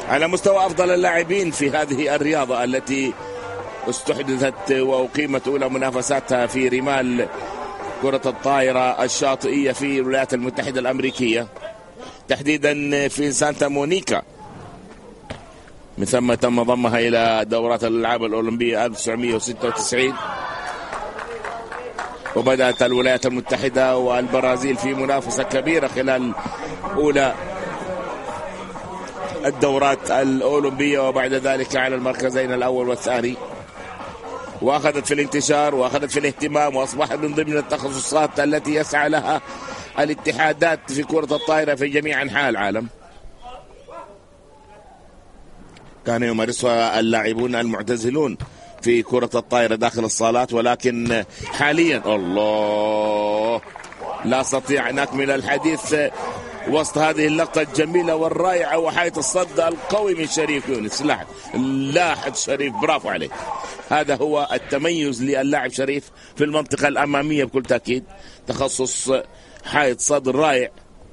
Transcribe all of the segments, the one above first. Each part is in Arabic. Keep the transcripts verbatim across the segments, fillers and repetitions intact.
على مستوى أفضل اللاعبين في هذه الرياضة التي استحدثت وأقيمت أولى منافساتها في رمال كرة الطائرة الشاطئية في الولايات المتحدة الأمريكية، تحديدا في سانتا مونيكا، من ثم تم ضمها إلى دورات الألعاب الأولمبية ألف وتسعمائة وستة وتسعين. وبدأت الولايات المتحدة والبرازيل في منافسة كبيرة خلال أولى الدورات الأولمبية، وبعد ذلك على المركزين الأول والثاني، وأخذت في الانتشار وأخذت في الاهتمام، وأصبحت من ضمن التخصصات التي يسعى لها الاتحادات في كرة الطائرة في جميع أنحاء العالم. كان يمارسها اللاعبون المعتزلون في كرة الطائرة داخل الصالات، ولكن حاليا الله لا أستطيع أن أكمل الحديث وسط هذه اللقطة الجميلة والرائعة وحيث الصد القوي من شريف يونس. لاحظ لاحظ شريف، برافو عليه. هذا هو التميز للاعب شريف في المنطقة الأمامية بكل تأكيد، تخصص حائط صد رائع.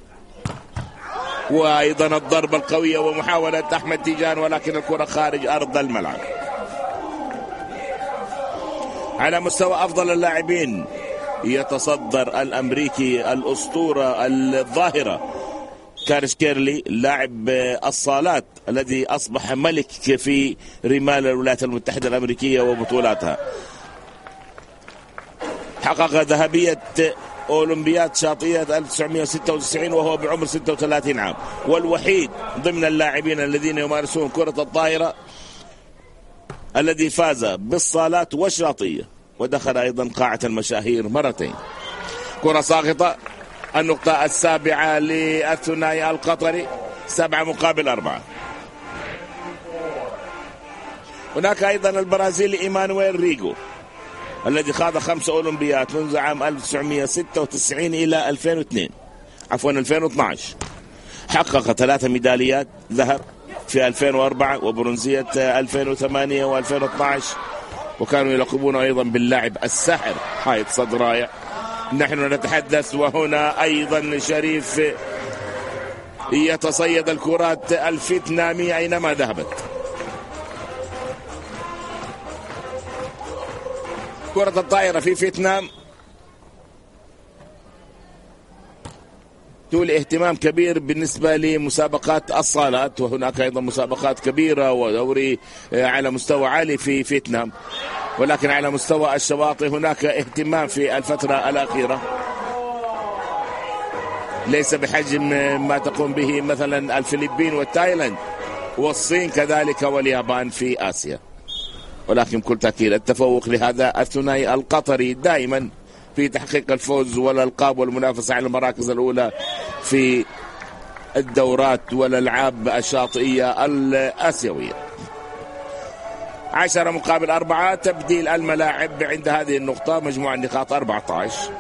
وأيضا الضربة القوية ومحاولة أحمد تيجان، ولكن الكرة خارج أرض الملعب. على مستوى أفضل اللاعبين يتصدر الأمريكي الأسطورة الظاهرة كاريس كيرلي، لاعب الصالات الذي أصبح ملك في رمال الولايات المتحدة الأمريكية وبطولاتها. حقق ذهبية أولمبياد شاطئية ألف وتسعمائة وستة وتسعين وهو بعمر ستة وثلاثين عام، والوحيد ضمن اللاعبين الذين يمارسون كرة الطائرة الذي فاز بالصالات والشاطئية، ودخل أيضا قاعة المشاهير مرتين. كرة ساقطة، النقطة السابعة للثنائي القطري، سبعة مقابل أربعة. هناك أيضا البرازيلي إيمانويل ريغو الذي خاض خمس أولمبيات منذ عام ألف وتسعمائة وستة وتسعين إلى ألفين واثنين عفوا ألفين واثني عشر. حقق ثلاثة ميداليات ذهب في ألفين وأربعة وبرونزية ألفين وثمانية وألفين واثني عشر، وكانوا يلقبونه أيضا باللاعب الساحر، حائط صد رائع. نحن نتحدث وهنا أيضا شريف يتصيد الكرات الفيتنامية أينما ذهبت. كرة الطائرة في فيتنام تولي اهتمام كبير بالنسبة لمسابقات الصالات، وهناك أيضا مسابقات كبيرة ودوري على مستوى عالي في فيتنام، ولكن على مستوى الشواطئ هناك اهتمام في الفترة الأخيرة، ليس بحجم ما تقوم به مثلا الفلبين والتايلاند والصين كذلك واليابان في آسيا. ولكن بكل تأكيد التفوق لهذا الثنائي القطري دائما في تحقيق الفوز والألقاب والمنافسة على المراكز الأولى في الدورات والألعاب الشاطئية الآسيوية. عشرة مقابل أربعة، تبديل الملاعب عند هذه النقطة، مجموع النقاط أربعة عشر.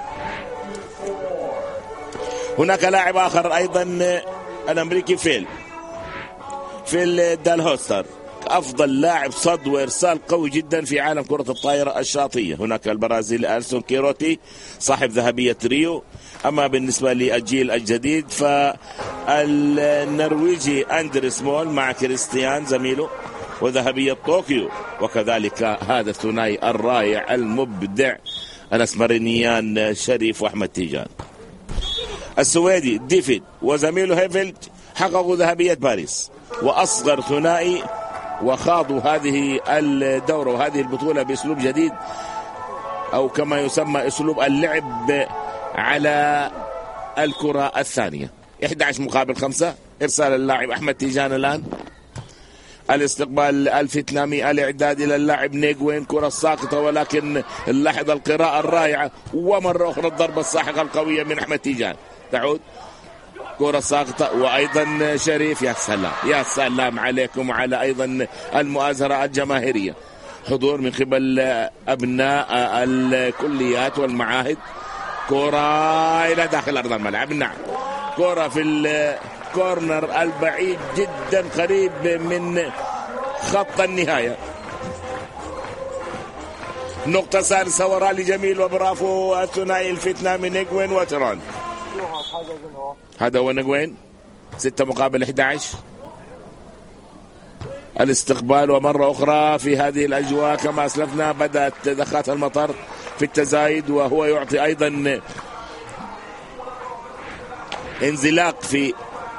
هناك لاعب آخر أيضا الأمريكي فيل فيل دالهوستر، أفضل لاعب صد وإرسال قوي جدا في عالم كرة الطائرة الشاطئية. هناك البرازيلي ألسون كيروتي صاحب ذهبية ريو. أما بالنسبة للجيل الجديد فالنرويجي أندريس مول مع كريستيان زميله وذهبية طوكيو، وكذلك هذا الثنائي الرائع المبدع الأسمرينيان شريف وأحمد تيجان. السويدي ديفيد وزميله هيفلد حققوا ذهبية باريس، وأصغر ثنائي، وخاضوا هذه الدورة وهذه البطولة بأسلوب جديد، أو كما يسمى أسلوب اللعب على الكرة الثانية. أحد عشر مقابل خمسة، إرسال اللاعب أحمد تيجان الآن، الاستقبال الفيتنامي، الإعداد إلى اللاعب نيغوين، كرة ساقطة ولكن لاحظ القراءة الرائعة، ومرة أخرى الضربة الساحقة القوية من أحمد تيجان، تعود كرة ساقطة، وأيضا شريف. يا سلام يا سلام عليكم وعلى أيضا المؤازرة الجماهيرية، حضور من قبل أبناء الكليات والمعاهد. كرة إلى داخل أرض الملعب، نعم، كرة في الكورنر البعيد جدا قريب من خط النهاية. نقطة سادسة وراء لجميل، وبرافو الثنائي الفيتنامي نيغوين وتران. هذا هو نيغوين، ستة مقابل أحد عشر. الاستقبال. ومرة أخرى في هذه الأجواء كما أسلفنا بدأت دخات المطر في التزايد، وهو يعطي أيضا انزلاق في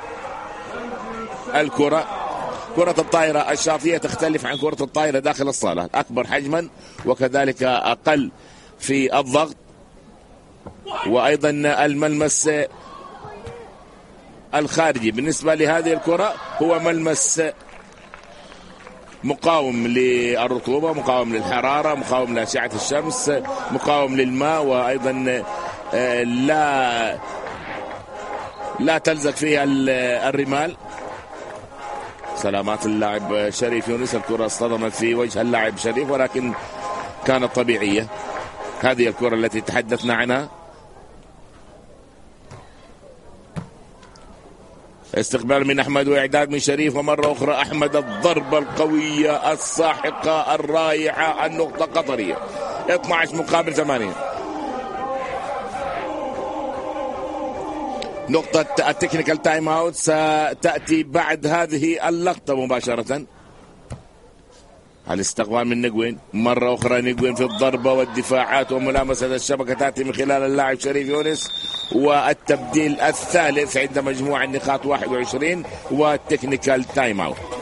الكرة. كرة الطائرة الشاطئية تختلف عن كرة الطائرة داخل الصالة، أكبر حجما وكذلك أقل في الضغط، وأيضا الملمس الخارجي بالنسبة لهذه الكرة هو ملمس مقاوم للرطوبة، مقاوم للحرارة، مقاوم لأشعة الشمس، مقاوم للماء، وأيضا لا لا تلزق فيها الرمال. سلامات اللاعب شريف يونس، الكرة اصطدمت في وجه اللاعب شريف ولكن كانت طبيعية. هذه الكرة التي تحدثنا عنها. استقبال من أحمد وإعداد من شريف، ومرة أخرى أحمد الضربة القوية الساحقة الرائعة، النقطة قطرية اثني عشر مقابل ثمانية. نقطة التكنيكال تايم اوت ستأتي بعد هذه اللقطة مباشرة. الاستقبال من نجوين، مرة أخرى نجوين في الضربة والدفاعات وملامسة الشبكة تأتي من خلال اللاعب شريف يونس، والتبديل الثالث عند مجموع النقاط واحد وعشرين والتكنيكال تايم اوت.